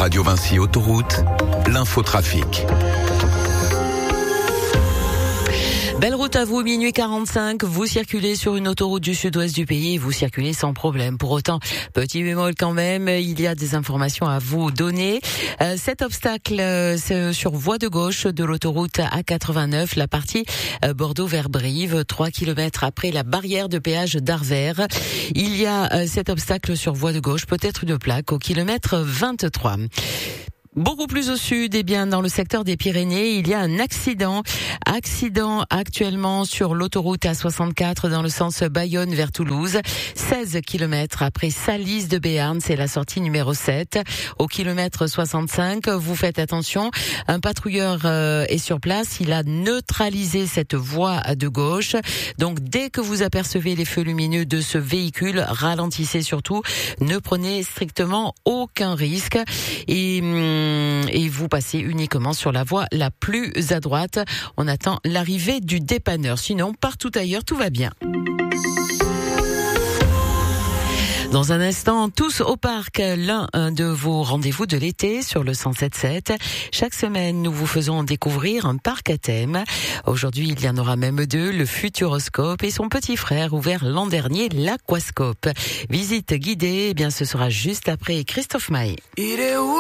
Radio Vinci Autoroute, l'infotrafic. Belle route à vous, minuit 45. Vous circulez sur une autoroute du sud-ouest du pays et vous circulez sans problème. Pour autant, petit bémol quand même, il y a des informations à vous donner. Cet obstacle, c'est sur voie de gauche de l'autoroute A89, la partie Bordeaux vers Brive, 3 km après la barrière de péage d'Arvers. Il y a cet obstacle sur voie de gauche, peut-être une plaque au kilomètre 23. Beaucoup plus au sud, et bien dans le secteur des Pyrénées, il y a un accident actuellement sur l'autoroute A64 dans le sens Bayonne vers Toulouse, 16 km après Salis de Béarn, c'est la sortie numéro 7. Au kilomètre 65, vous faites attention, un patrouilleur est sur place, il a neutralisé cette voie de gauche. Donc dès que vous apercevez les feux lumineux de ce véhicule, ralentissez surtout, ne prenez strictement aucun risque et vous passez uniquement sur la voie la plus à droite. On attend l'arrivée du dépanneur. Sinon, partout ailleurs, tout va bien. Dans un instant, tous au parc, l'un de vos rendez-vous de l'été sur le 107.7. Chaque semaine, nous vous faisons découvrir un parc à thème. Aujourd'hui, il y en aura même deux, le Futuroscope et son petit frère ouvert l'an dernier, l'Aquascope. Visite guidée, eh bien, ce sera juste après Christophe Maé.